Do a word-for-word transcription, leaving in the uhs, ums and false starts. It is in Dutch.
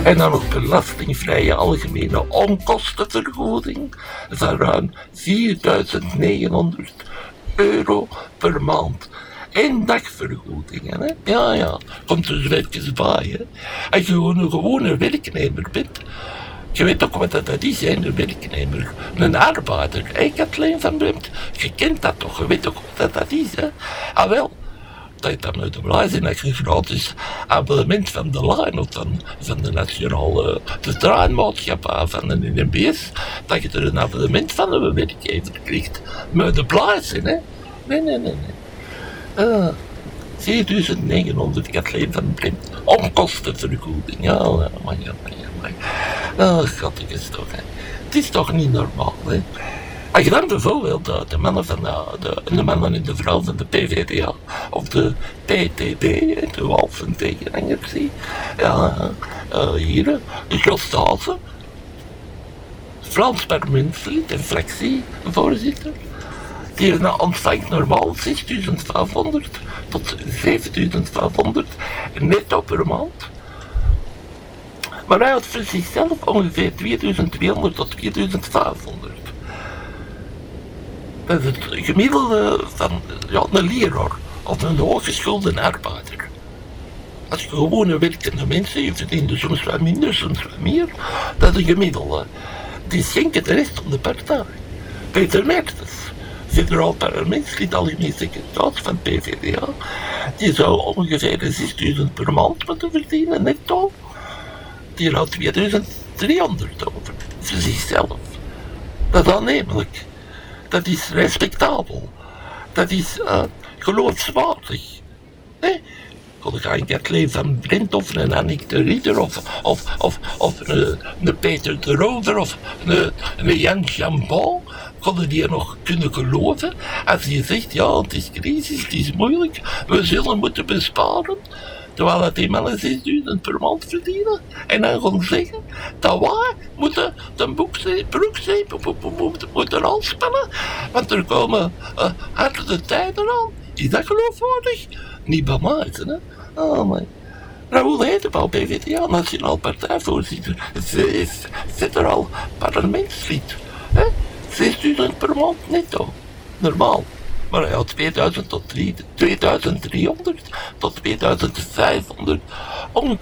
En dan nog belastingvrije algemene onkostenvergoeding van ruim vierduizend negenhonderd euro per maand. En dagvergoedingen, hè? Ja, ja, komt er dus even bij, hè? Als je gewoon een gewone werknemer bent, je weet ook wat dat is, hè, een werknemer, een arbeider, hè, Kathleen van Bremt? Je kent dat toch, je weet ook wat dat is, hè? Ah wel, dat je dan uit de belasting dat je een gratis abonnement van de Line of van, van de Nationale de Treinmaatschappij van de N M B S, dat je er een abonnement van een werkgever krijgt. Met de belasting, hè? Nee, nee, nee, nee. Uh, vierduizend negenhonderd Kathleen van Bremt. Onkostenvergoeding, ja, ja, maar ja, maar ja, maar ja. Oh, schattig toch, hè. Het is toch niet normaal, hè. Als je dan bijvoorbeeld uh, de mannen van de, de, de mannen en de vrouwen van de P V D A of de P T B, de Walsen tegenhangers zie, ja, uh, hier, de Grostazen, Frans parlementslid en fractievoorzitter, die nou ontvangt normaal zesduizend vijfhonderd tot zevenduizend vijfhonderd netto per maand. Maar hij had voor zichzelf ongeveer tweeduizend tweehonderd tot tweeduizend vijfhonderd. Dat is het gemiddelde van ja, een leraar of een hooggeschoolde arbeider. Als je gewone werkende mensen, je verdient soms wat minder, soms wat meer, dat is een gemiddelde. Die schenken de rest van de partij. Peter Mertens, federaal parlementslid, algemeen secretaris van P V D A, die zou ongeveer zesduizend per maand moeten verdienen, netto. Die houdt tweeduizend driehonderd over, voor zichzelf. Dat is aannemelijk. Dat is respectabel. Dat is uh, geloofswaardig. Nee? Kon ik een Kathleen van Bremt of een Annick de Ridder of, of, of, of een, een Peter de Roder of een, een Jan Chambon, konden die nog kunnen geloven als je zegt, ja, het is crisis, het is moeilijk, we zullen moeten besparen. Terwijl dat die mannen zesduizend per maand verdienen. En dan gaan zeggen dat wij moeten de broekzeep moeten aanspannen. Want er komen uh, harde tijden aan. Is dat geloofwaardig? Niet bij mij, hè? Oh, maar. Raoul Hedebouw, P V D A, Nationaal Partijvoorzitter. Federaal parlementslid. zesduizend per maand netto. Normaal. Maar hij had tweeduizend tot tweeduizend driehonderd tot tweeduizend vijfhonderd